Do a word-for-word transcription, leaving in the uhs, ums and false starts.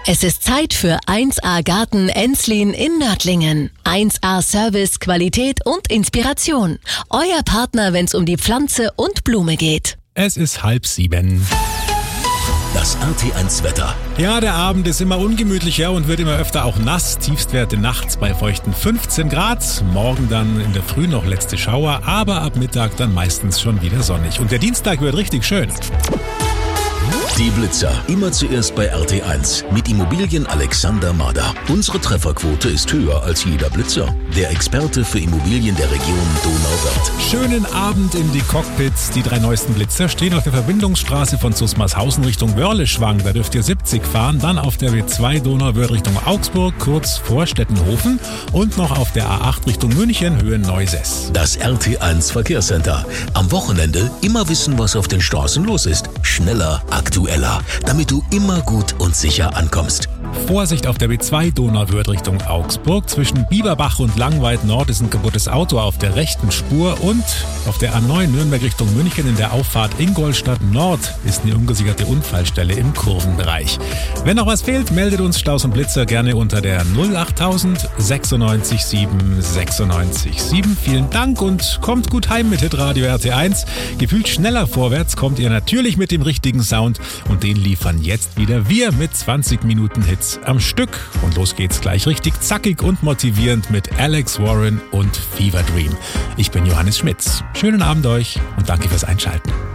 Es ist Zeit für eins A Garten Enslin in Nördlingen. eins A Service, Qualität und Inspiration. Euer Partner, wenn es um die Pflanze und Blume geht. Es ist halb sieben. Das R T eins Wetter. Ja, der Abend ist immer ungemütlicher und wird immer öfter auch nass. Tiefstwerte nachts bei feuchten fünfzehn Grad. Morgen dann in der Früh noch letzte Schauer, aber ab Mittag dann meistens schon wieder sonnig. Und der Dienstag wird richtig schön. Die Blitzer. Immer zuerst bei R T eins. Mit Immobilien Alexander Mader. Unsere Trefferquote ist höher als jeder Blitzer. Der Experte für Immobilien der Region Donauwörth. Schönen Abend in die Cockpits. Die drei neuesten Blitzer stehen auf der Verbindungsstraße von Susmarshausen Richtung Wörleschwang. Da dürft ihr siebzig fahren. Dann auf der W zwei Donauwörth Richtung Augsburg, kurz vor Stettenhofen. Und noch auf der A acht Richtung München, Höhe Neuses. Das R T eins Verkehrscenter. Am Wochenende immer wissen, was auf den Straßen los ist. Schneller, aktueller, damit du immer gut und sicher ankommst. Vorsicht auf der B zwei Donauwörth Richtung Augsburg. Zwischen Bieberbach und Langweid Nord ist ein kaputtes Auto auf der rechten Spur und auf der A neun Nürnberg Richtung München in der Auffahrt Ingolstadt Nord ist eine ungesicherte Unfallstelle im Kurvenbereich. Wenn noch was fehlt, meldet uns Staus und Blitzer gerne unter der null achttausend sechsundneunzig sieben sechsundneunzig sieben. Vielen Dank und kommt gut heim mit Hitradio R T eins. Gefühlt schneller vorwärts kommt ihr natürlich mit dem richtigen Sound und den liefern jetzt wieder wir mit zwanzig Minuten Hits am Stück. Und los geht's gleich richtig zackig und motivierend mit Alex Warren und Fever Dream. Ich bin Johannes Schmitz. Schönen Abend euch und danke fürs Einschalten.